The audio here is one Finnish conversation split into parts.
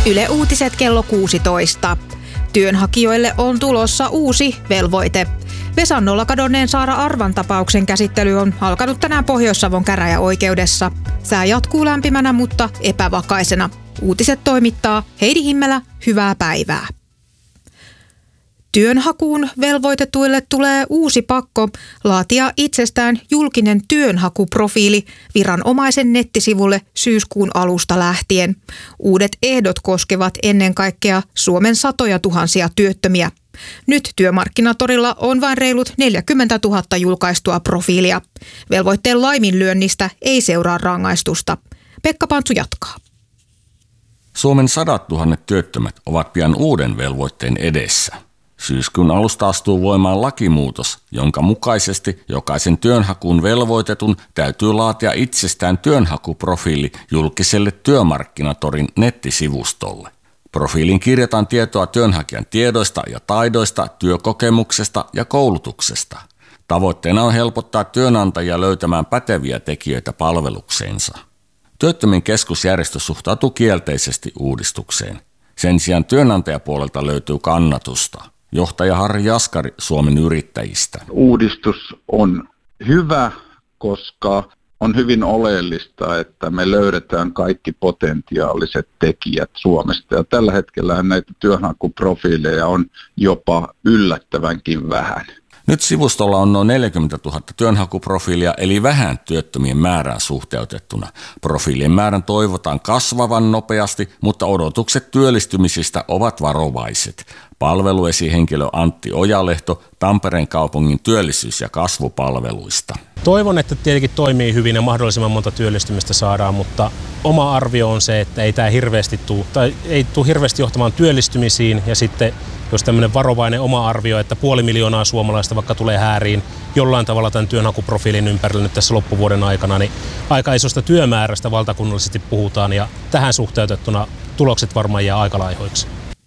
Yle Uutiset kello 16. Työnhakijoille on tulossa uusi velvoite. Vesannolla kadonneen Saara Arvan tapauksen käsittely on alkanut tänään Pohjois-Savon käräjäoikeudessa. Sää jatkuu lämpimänä, mutta epävakaisena. Uutiset toimittaa Heidi Himmelä, hyvää päivää. Työnhakuun velvoitetuille tulee uusi pakko laatia itsestään julkinen työnhakuprofiili viranomaisen nettisivulle syyskuun alusta lähtien. Uudet ehdot koskevat ennen kaikkea Suomen satoja tuhansia työttömiä. Nyt Työmarkkinatorilla on vain reilut 40 000 julkaistua profiilia. Velvoitteen laiminlyönnistä ei seuraa rangaistusta. Pekka Pantsu jatkaa. Suomen 100 000 työttömät ovat pian uuden velvoitteen edessä. Syyskuun alusta astuu voimaan lakimuutos, jonka mukaisesti jokaisen työnhakuun velvoitetun täytyy laatia itsestään työnhakuprofiili julkiselle Työmarkkinatorin nettisivustolle. Profiiliin kirjataan tietoa työnhakijan tiedoista ja taidoista, työkokemuksesta ja koulutuksesta. Tavoitteena on helpottaa työnantajia löytämään päteviä tekijöitä palvelukseensa. Työttömien keskusjärjestö suhtautuu kielteisesti uudistukseen. Sen sijaan työnantajapuolelta löytyy kannatusta. Johtaja Harri Jaskari Suomen Yrittäjistä. Uudistus on hyvä, koska on hyvin oleellista, että me löydetään kaikki potentiaaliset tekijät Suomesta. Ja tällä hetkellä näitä työnhakuprofiileja on jopa yllättävänkin vähän. Nyt sivustolla on noin 40 000 työnhakuprofiilia, eli vähän työttömien määrään suhteutettuna. Profiilien määrän toivotaan kasvavan nopeasti, mutta odotukset työllistymisistä ovat varovaiset. Palveluesihenkilö Antti Ojalehto Tampereen kaupungin työllisyys- ja kasvupalveluista. Toivon, että tietenkin toimii hyvin ja mahdollisimman monta työllistymistä saadaan, mutta oma arvio on se, että ei tämä ei tule hirveästi johtamaan työllistymisiin, ja sitten jos tämmöinen varovainen oma arvio, että 500 000 suomalaista vaikka tulee hääriin jollain tavalla tämän työnhakuprofiilin ympärillä nyt tässä loppuvuoden aikana, niin aika isosta työmäärästä valtakunnallisesti puhutaan, ja tähän suhteutettuna tulokset varmaan jää aika laihoiksi.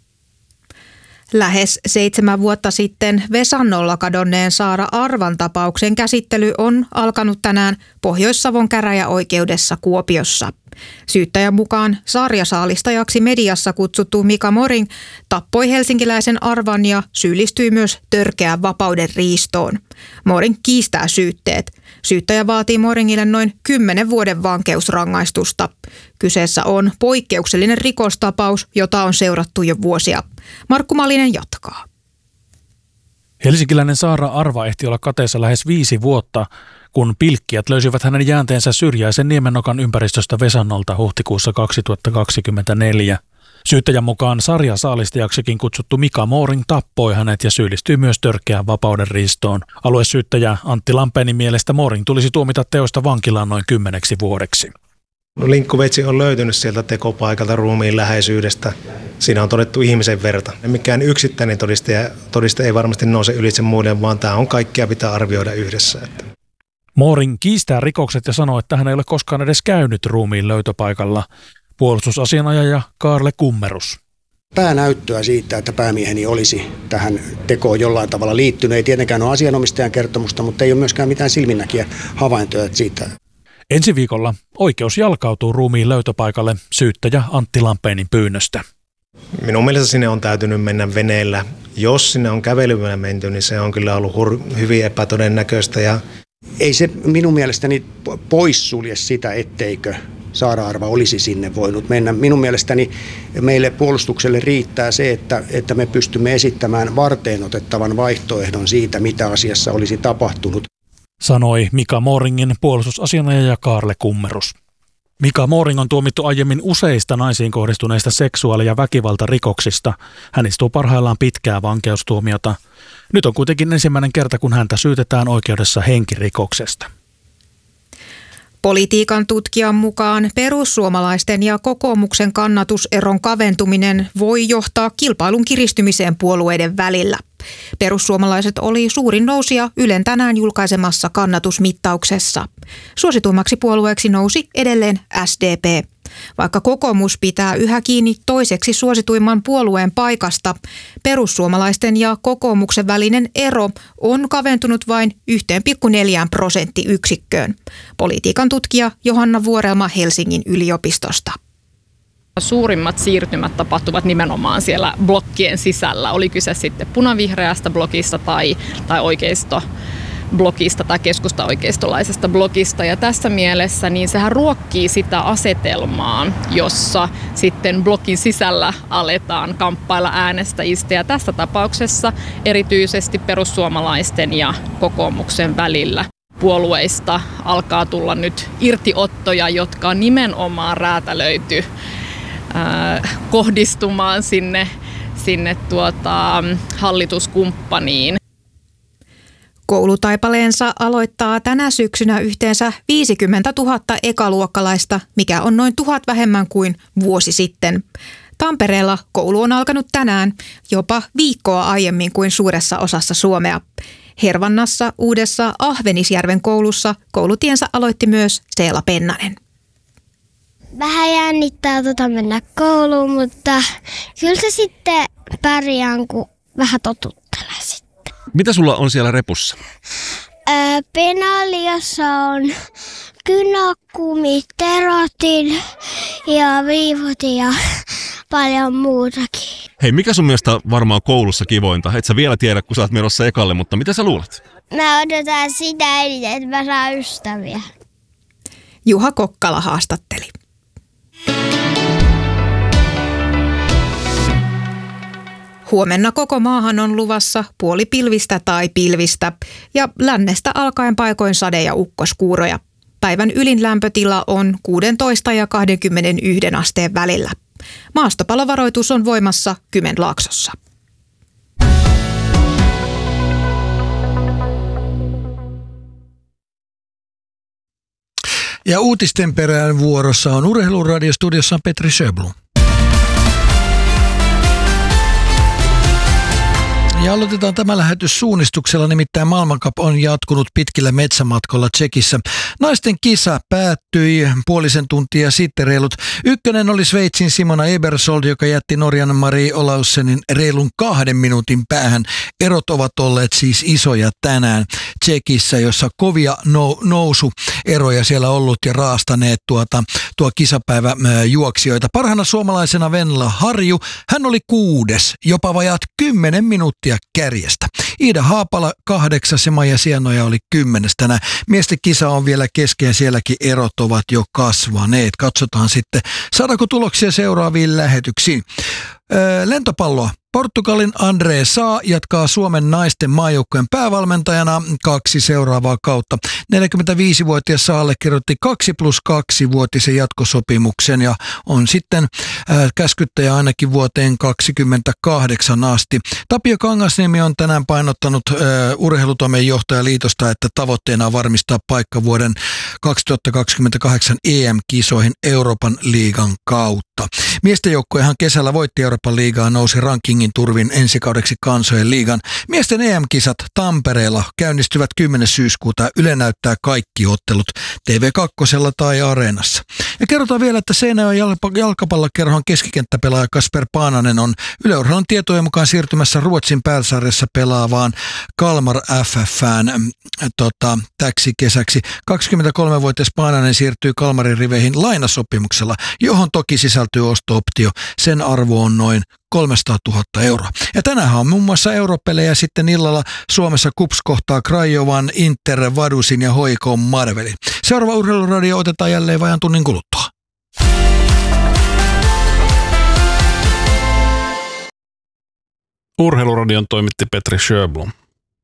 Lähes 7 vuotta sitten Vesannolla kadonneen Saara Arvan tapauksen käsittely on alkanut tänään Pohjois-Savon käräjäoikeudessa Kuopiossa. Syyttäjän mukaan sarjasaalistajaksi mediassa kutsuttu Mika Moring tappoi helsinkiläisen Arvan ja syyllistyi myös törkeään vapauden riistoon. Moring kiistää syytteet. Syyttäjä vaatii Moringille noin 10 vuoden vankeusrangaistusta. Kyseessä on poikkeuksellinen rikostapaus, jota on seurattu jo vuosia. Markku Malinen jatkaa. Helsinkiläinen Saara Arva ehti olla kateessa lähes 5 vuotta, kun pilkkijät löysivät hänen jäänteensä syrjäisen Niemennokan ympäristöstä Vesannolta huhtikuussa 2024. Syyttäjän mukaan sarjasaalistajaksikin kutsuttu Mika Moring tappoi hänet ja syyllistyi myös törkeään vapauden riistoon. Aluesyyttäjä Antti Lampenin mielestä Moring tulisi tuomita teosta vankilaan noin 10 vuodeksi. Linkkuveitsi on löytynyt sieltä tekopaikalta ruumiin läheisyydestä. Siinä on todettu ihmisen verta. Mikään yksittäinen todiste ei varmasti nouse ylitse muiden, vaan tämä on kaikkia pitää arvioida yhdessä. Moring kiistää rikokset ja sanoo, että hän ei ole koskaan edes käynyt ruumiin löytöpaikalla. Puolustusasianajaja Kaarle Kummerus. Päänäyttöä siitä, että päämieheni olisi tähän tekoon jollain tavalla liittynyt. Ei tietenkään ole asianomistajan kertomusta, mutta ei ole myöskään mitään silminnäkiä havaintoja siitä. Ensi viikolla oikeus jalkautuu ruumiin löytöpaikalle syyttäjä Antti Lampenin pyynnöstä. Minun mielestä sinne on täytynyt mennä veneellä. Jos sinne on kävelyllä menty, niin se on kyllä ollut hyvin epätodennäköistä. Ei se minun mielestäni poissulje sitä, etteikö Saara Arva olisi sinne voinut mennä. Minun mielestäni meille puolustukselle riittää se, että me pystymme esittämään varteenotettavan vaihtoehdon siitä, mitä asiassa olisi tapahtunut. Sanoi Mika Moringin puolustusasianajaja Kaarle Kummerus. Mika Moring on tuomittu aiemmin useista naisiin kohdistuneista seksuaali- ja väkivaltarikoksista. Hän istuu parhaillaan pitkää vankeustuomiota. Nyt on kuitenkin ensimmäinen kerta, kun häntä syytetään oikeudessa henkirikoksesta. Politiikan tutkijan mukaan perussuomalaisten ja kokoomuksen kannatuseron kaventuminen voi johtaa kilpailun kiristymiseen puolueiden välillä. Perussuomalaiset oli suurin nousija Ylen tänään julkaisemassa kannatusmittauksessa. Suosituimmaksi puolueeksi nousi edelleen SDP. Vaikka kokoomus pitää yhä kiinni toiseksi suosituimman puolueen paikasta, perussuomalaisten ja kokoomuksen välinen ero on kaventunut vain 1,4 prosenttiyksikköön. Politiikan tutkija Johanna Vuorelma Helsingin yliopistosta. Suurimmat siirtymät tapahtuvat nimenomaan siellä blokkien sisällä. Oli kyse sitten punavihreästä blokista tai oikeistoblokista tai keskusta-oikeistolaisesta blokista. Ja tässä mielessä niin sehän ruokkii sitä asetelmaa, jossa sitten blokin sisällä aletaan kamppailla äänestäjistä. Ja tässä tapauksessa erityisesti perussuomalaisten ja kokoomuksen välillä puolueista alkaa tulla nyt irtiottoja, jotka on nimenomaan räätälöity kohdistumaan sinne hallituskumppaniin. Koulutaipaleensa aloittaa tänä syksynä yhteensä 50 000 ekaluokkalaista, mikä on noin 1000 vähemmän kuin vuosi sitten. Tampereella koulu on alkanut tänään jopa viikkoa aiemmin kuin suuressa osassa Suomea. Hervannassa uudessa Ahvenisjärven koulussa koulutiensä aloitti myös Seela Pennanen. Vähän jännittää mennä kouluun, mutta kyllä se sitten pärjään, kun vähän totuttelee sitten. Mitä sulla on siellä repussa? Penaliossa on kynäkumi, terotin ja viivut ja paljon muutakin. Hei, mikä sun mielestä varmaan koulussa kivointa? Et sä vielä tiedä, kun sä oot menossa ekalle, mutta mitä sä luulet? Mä odotan sitä eniten, että mä saan ystäviä. Juha Kokkala haastatteli. Huomenna koko maahan on luvassa puolipilvistä tai pilvistä ja lännestä alkaen paikoin sade- ja ukkoskuuroja. Päivän ylin lämpötila on 16 ja 21 asteen välillä. Maastopalovaroitus on voimassa Kymenlaaksossa. Ja uutisten perään vuorossa on Urheiluradiostudiossa Petri Sjöblom. Ja aloitetaan tämä lähetys suunnistuksella, nimittäin maailmankap on jatkunut pitkillä metsämatkolla Tšekissä. Naisten kisa päättyi puolisen tuntia sitten reilut. Ykkönen oli Sveitsin Simona Ebersold, joka jätti Norjan Marie Olaussenin reilun 2 minuutin päähän. Erot ovat olleet siis isoja tänään Tšekissä, jossa kovia nousueroja siellä ollut ja raastaneet tuo kisapäivä juoksijoita. Parhaana suomalaisena Venla Harju, hän oli 6, jopa vajaat 10 minuuttia kärjestä. Iida Haapala 8 ja Maija Sienoja oli 10 tänään. Miesten kisa on vielä kesken, sielläkin erot ovat jo kasvaneet. Katsotaan sitten, saadaanko tuloksia seuraaviin lähetyksiin. Lentopalloa. Portugalin André Saa jatkaa Suomen naisten maajoukkueen päävalmentajana 2 seuraavaa kautta. 45-vuotias Saa allekirjoitti 2+2-vuotisen jatkosopimuksen ja on sitten käskyttäjä ainakin vuoteen 2028 asti. Tapio Kangasniemi on tänään painottanut Urheilutoimen johtajaliitosta, että tavoitteena on varmistaa paikka vuoden 2028 EM-kisoihin Euroopan liigan kautta. Miesten joukkuehan kesällä voitti Euroopan liigaa, nousi rankingin turvin ensikaudeksi kansojen liigan. Miesten EM-kisat Tampereella käynnistyvät 10. syyskuuta. Yle näyttää kaikki ottelut TV2 tai Areenassa. Ja kerrotaan vielä, että Seinäjoen jalkapallokerhon keskikenttäpelaaja Kasper Paananen on Yle Urheilun tietojen mukaan siirtymässä Ruotsin pääsarjassa pelaavaan Kalmar FF:ään täksi kesäksi. 23-vuotias Paananen siirtyy Kalmarin riveihin lainasopimuksella, johon toki sisältyy osto-optio. Sen arvo on noin 300 000 euroa. Ja tänään on muun muassa europelejä sitten illalla. Suomessa KuPS kohtaa Crajovan, Inter, Vadusin ja HJK Marvelin. Seuraava Urheiluradio otetaan jälleen vajan tunnin kuluttua. Urheiluradion toimitti Petri Sjöblom.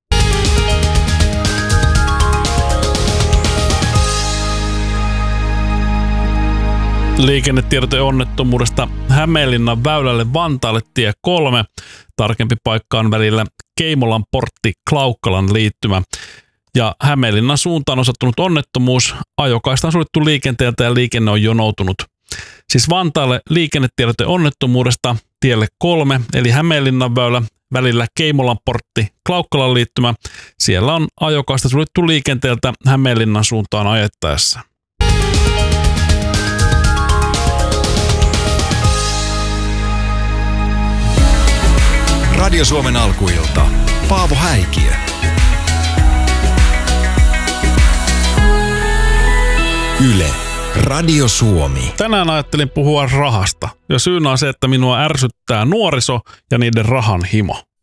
Liikennetiedote onnettomuudesta Hämeenlinnan väylälle Vantaalle tie 3. Tarkempi paikka on välillä Keimolan portti Klaukkalan liittymä. Ja Hämeenlinnan suuntaan on sattunut onnettomuus. Ajokaista on suljettu liikenteeltä ja liikenne on jonoutunut. Siis Vantaalle liikennetiedote onnettomuudesta tielle 3, eli Hämeenlinnan väylä välillä Keimolan portti Klaukkalan liittymä. Siellä on ajokaista suljettu liikenteeltä Hämeenlinnan suuntaan ajettaessa. Radio Suomen alkuilta. Paavo Häikiö. Yle, Radio Suomi. Tänään ajattelin puhua rahasta. Ja syynä on se, että minua ärsyttää nuoriso ja niiden rahan himo.